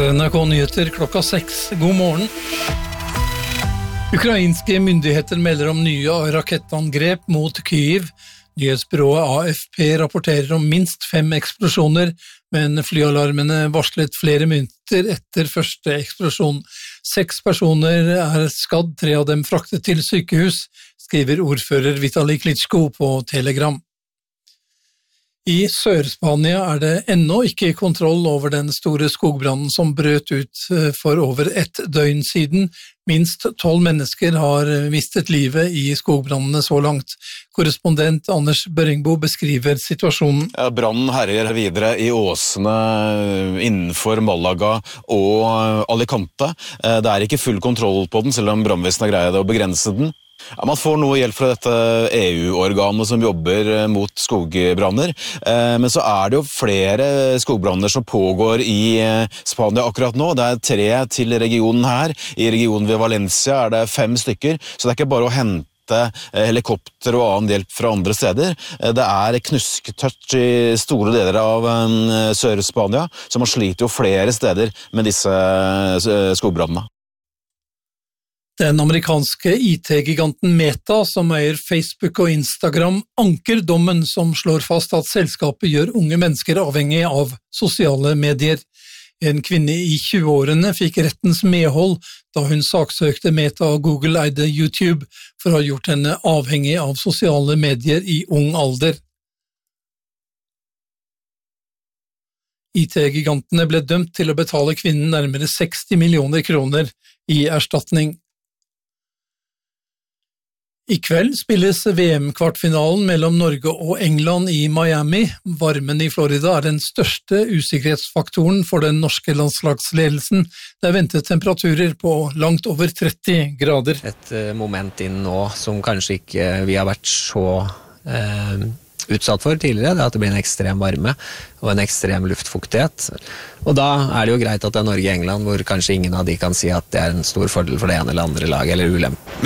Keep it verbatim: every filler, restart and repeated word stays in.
Dette er N R K Nyheter klokka seks. God morgen. Ukrainske myndigheter melder om nye rakettangrep mot Kyiv. Nyhetsbyrået A F P rapporterer om minst fem eksplosjoner, men flyalarmene varslet flere minutter etter første eksplosjon. Seks personer er skadd, tre av dem fraktet til sykehus, skriver ordfører Vitali Klitschko på Telegram. I Sør-Spania er det ennå ikke kontroll over den store skogbrannen som brøt ut for over ett døgn siden. Minst tolv mennesker har mistet livet i skogbrannene så langt. Korrespondent Anders Børringbo beskriver situasjonen. Ja, brannen herjer videre i åsene innenfor Malaga og Alicante. Det er ikke full kontroll på den, selv om brannvesenet har greid å begrense den. Ja, man får noe hjelp fra dette E U-organet som jobber mot skogbranner, men så er det jo flere skogbranner som pågår i Spania akkurat nå. Det er tre til regionen her. I regionen ved Valencia er det fem stykker, så det er ikke bare å hente helikopter og annen hjelp fra andre steder. Det er knusktørt i store deler av Sør-Spania, så man sliter jo flere steder med disse skogbrannene. Den amerikanske I T-giganten Meta, som eier Facebook og Instagram, anker dommen som slår fast at selskapet gjør unge mennesker avhengig av sosiale medier. En kvinne i tjueårene fikk rettens medhold da hun saksøkte Meta og Google eide YouTube for å ha gjort henne avhengig av sosiale medier i ung alder. I T-gigantene ble dømt til å betale kvinnen nærmere seksti millioner kroner i erstatning. I kveld spilles V M-kvartfinalen mellom Norge og England i Miami. Varmen i Florida er den største usikkerhetsfaktoren for den norske landslagsledelsen. Det er ventet temperaturer på langt over tretti grader. Et moment inn nå som kanskje ikke vi har vært så eh, utsatt for tidligere, det er at det blir en ekstrem varme og en ekstrem luftfuktighet. Og da er det jo greit at det er Norge og England, hvor kanskje ingen av de kan si at det er en stor fordel for det ene eller andre laget eller ulempe.